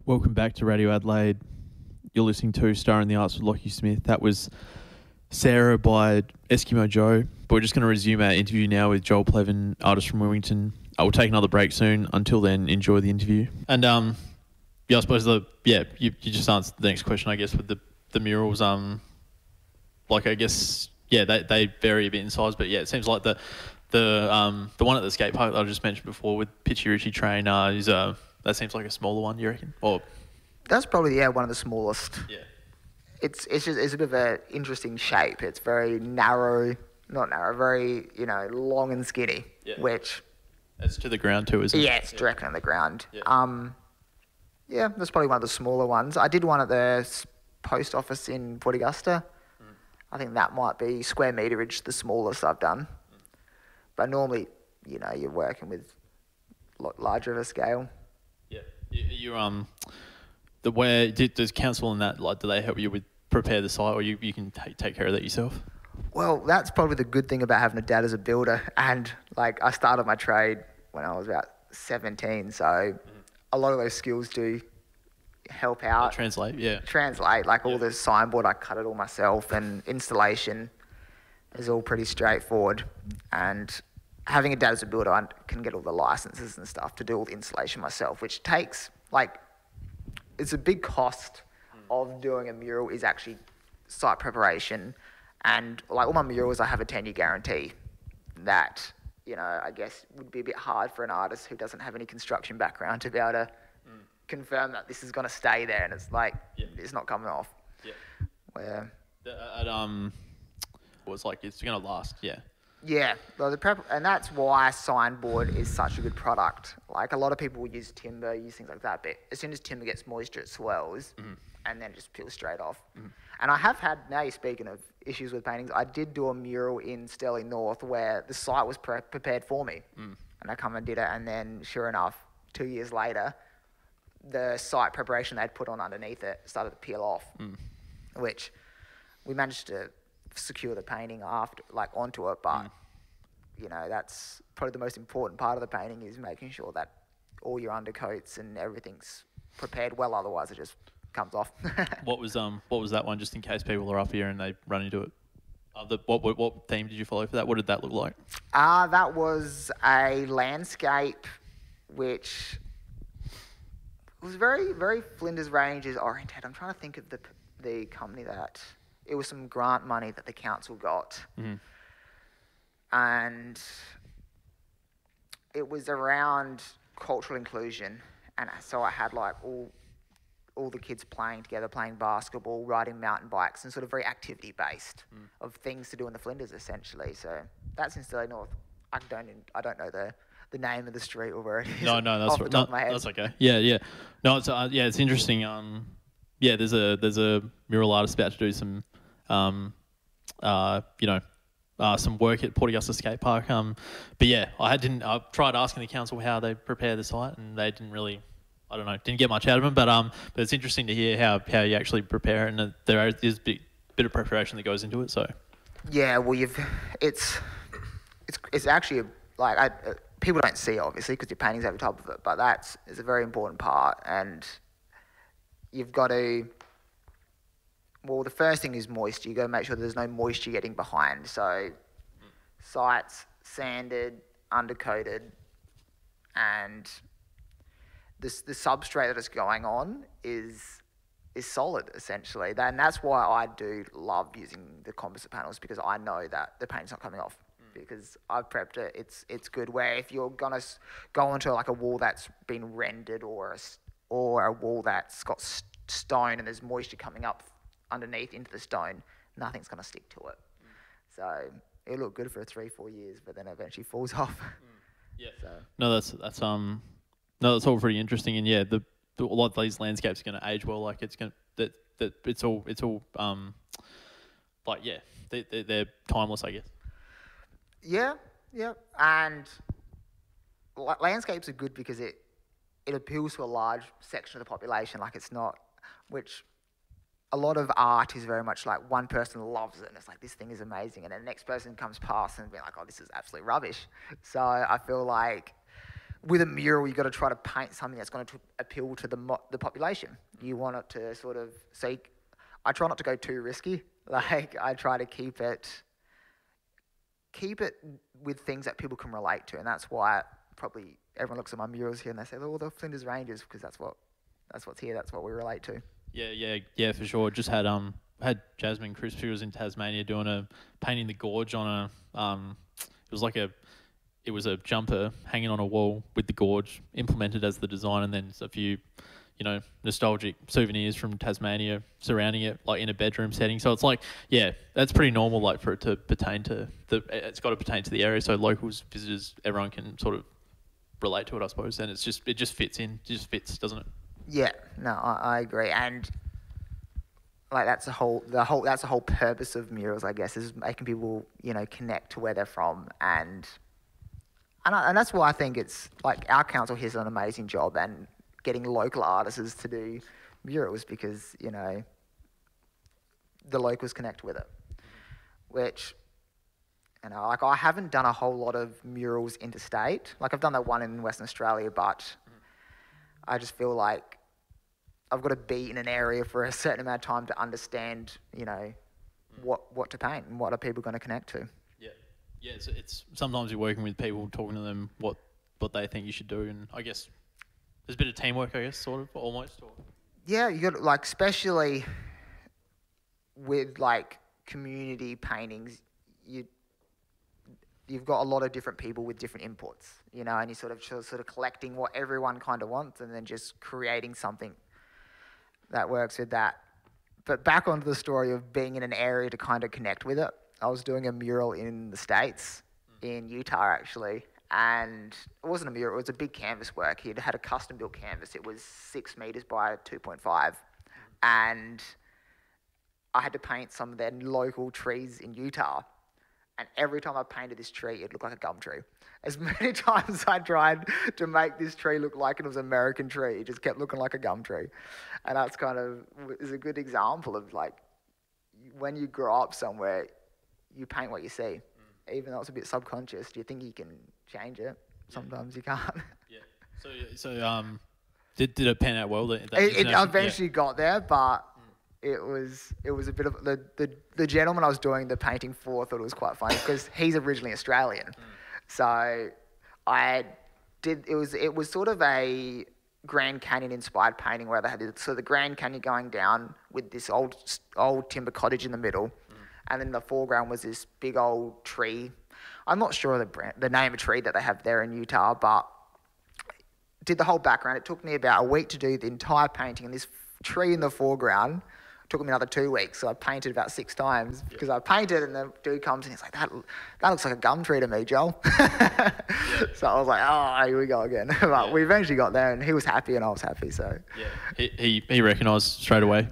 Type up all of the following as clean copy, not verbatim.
Welcome back to Radio Adelaide. You're listening to Star in the Arts with Lockie Smith. That was Sarah by Eskimo Joe. But we're just going to resume our interview now with Joel Plevin, artist from Wilmington. I will take another break soon. Until then, enjoy the interview. And I suppose you just answered the next question, I guess, with the murals. They vary a bit in size, but yeah, it seems like the one at the skate park that I just mentioned before with Pitchy Ritchie Train is that seems like a smaller one, you reckon? Or that's probably one of the smallest. Yeah. It's a bit of an interesting shape. It's very narrow, not narrow, very long and skinny. Yeah. Which it's to the ground too, isn't it? Yeah, it's directly on the ground. Yeah. That's probably one of the smaller ones. I did one at the post office in Port Augusta. I think that might be square meterage, the smallest I've done. But normally, you're working with a lot larger of a scale. Yeah. Does council and that, do they help you with prepare the site, or you can take care of that yourself? Well, that's probably the good thing about having a dad as a builder. And I started my trade when I was about 17, so a lot of those skills do help out. Translate, yeah. All the signboard, I cut it all myself, and installation is all pretty straightforward. And having a dad as a builder, I can get all the licenses and stuff to do all the installation myself, which takes, it's a big cost of doing a mural is actually site preparation. And all my murals, I have a 10-year guarantee that, I guess would be a bit hard for an artist who doesn't have any construction background to be able to confirm that this is going to stay there and it's it's not coming off. Yeah. Where it's going to last, yeah. Yeah, well, and that's why signboard is such a good product. A lot of people will use timber, use things like that, but as soon as timber gets moisture, it swells, and then it just peels straight off. And I have had, now you're speaking of issues with paintings, I did do a mural in Sterling North where the site was prepared for me, and I come and did it, and then sure enough, 2 years later, the site preparation they'd put on underneath it started to peel off, which we managed to secure the painting after, onto it, but that's probably the most important part of the painting is making sure that all your undercoats and everything's prepared well, otherwise it just comes off. What was that one, just in case people are up here and they run into it? What theme did you follow for that? What did that look like? That was a landscape which was very, very Flinders Ranges oriented. I'm trying to think of the company that... It was some grant money that the council got. And it was around cultural inclusion. And so I had all the kids playing together, playing basketball, riding mountain bikes, and sort of very activity-based of things to do in the Flinders, essentially. So that's in Sterling North. I don't know the name of the street or where it is. No, that's off the top of my head. That's okay. Yeah. No, it's interesting. There's a mural artist about to do some some work at Port Augusta Skate Park. But yeah, I tried asking the council how they prepare the site, and they didn't really, didn't get much out of them. But it's interesting to hear how you actually prepare it, and there is a bit of preparation that goes into it. So yeah, well, it's actually people don't see it, obviously, because your painting's over top of it, but it's a very important part, and you've got to... Well, the first thing is moisture. You've got to make sure there's no moisture getting behind. So sites sanded, undercoated, and the substrate that it's going on is solid, essentially. And that's why I do love using the composite panels, because I know that the paint's not coming off. Because I've prepped it, it's good. Where if you're gonna go onto a wall that's been rendered or a wall that's got stone and there's moisture coming up underneath into the stone, nothing's going to stick to it. So it'll look good for 3-4 years, but then eventually falls off. Yeah. So. No, that's all pretty interesting, and yeah, a lot of these landscapes are going to age well. It's going that it's all they're timeless, I guess. Yeah, and landscapes are good because it appeals to a large section of the population. It's not, which a lot of art is very much one person loves it and it's this thing is amazing, and then the next person comes past and be oh, this is absolute rubbish. So I feel with a mural, you've got to try to paint something that's going to appeal to the population. You want it to sort of seek. I try not to go too risky. Like, I try to keep it with things that people can relate to, and that's why probably everyone looks at my murals here and they say, "Oh, the Flinders Rangers," because that's what's here. That's what we relate to. Yeah, for sure. Just had Jasmine Crisp, who was in Tasmania, doing painting the gorge on it was a jumper hanging on a wall with the gorge implemented as the design, and then a few, nostalgic souvenirs from Tasmania surrounding it, like in a bedroom setting. So it's like, yeah, that's pretty normal, like for it to pertain to it's got to pertain to the area, so locals, visitors, everyone can sort of relate to it, I suppose. And it just fits, doesn't it? Yeah, no, I agree, and like that's the whole purpose of murals, I guess, is making people connect to where they're from, and that's why I think it's like our council here has done an amazing job and getting local artists to do murals, because the locals connect with it, which like I haven't done a whole lot of murals interstate. Like I've done that one in Western Australia, but I just feel like I've got to be in an area for a certain amount of time to understand, what to paint and what are people going to connect to. Yeah. It's sometimes you're working with people, talking to them what they think you should do, and I guess there's a bit of teamwork, I guess, sort of, almost. Or... Yeah, you got like, especially with like community paintings, you've got a lot of different people with different inputs, and you're sort of collecting what everyone kind of wants and then just creating something that works with that. But back onto the story of being in an area to kind of connect with it. I was doing a mural in the States, in Utah actually, and it wasn't a mural, it was a big canvas work. He had a custom built canvas. It was 6 meters by 2.5, and I had to paint some of their local trees in Utah. And every time I painted this tree, it looked like a gum tree. As many times I tried to make this tree look like it was an American tree, it just kept looking like a gum tree. And that's is a good example of like, when you grow up somewhere, you paint what you see. Even though it's a bit subconscious, do you think you can change it? Sometimes you can't. Yeah. So did it pan out well? It eventually got there, but it was a bit of the gentleman I was doing the painting for thought it was quite funny because he's originally Australian. So it was sort of a Grand Canyon inspired painting where they had the Grand Canyon going down with this old timber cottage in the middle, and then in the foreground was this big old tree. I'm not sure the name of tree that they have there in Utah, but did the whole background. It took me about a week to do the entire painting, and this tree in the foreground took me another 2 weeks. So I painted about 6 times because I painted, and the dude comes and he's like, that looks like a gum tree to me, Joel. So I was like, oh, here we go again. But we eventually got there, and he was happy and I was happy. So he recognised straight away.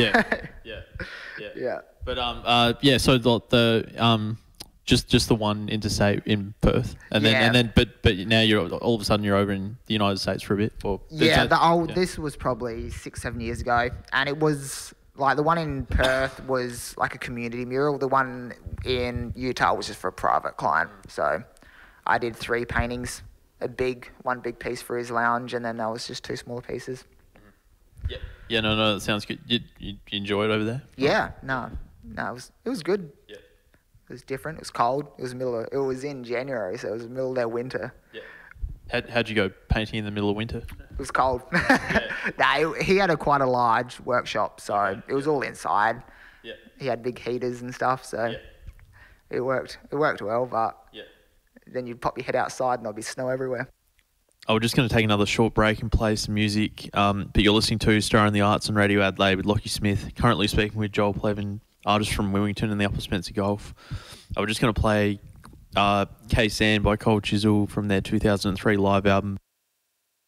Yeah. But so the just the one interstate in Perth, and then but now you're all of a sudden you're over in the United States for a bit. This was probably 6-7 years ago, and it was like the one in Perth was like a community mural. The one in Utah was just for a private client. So I did 3 paintings, one big piece for his lounge, and then there was just 2 smaller pieces. Yeah, no, that sounds good. You enjoy it over there? Yeah, no, it was good. Yeah. It was different. It was cold. It was in January, so it was the middle of their winter. Yeah. How'd you go painting in the middle of winter? It was cold. He had quite a large workshop, so it was all inside. Yeah. He had big heaters and stuff, so it worked. It worked well, but then you'd pop your head outside and there'd be snow everywhere. We're just going to take another short break and play some music. But you're listening to Star in the Arts on Radio Adelaide with Lockie Smith. Currently speaking with Joel Plevin, artist from Wilmington and the Upper Spencer Gulf. We're just going to play K-Sand by Cold Chisel from their 2003 live album.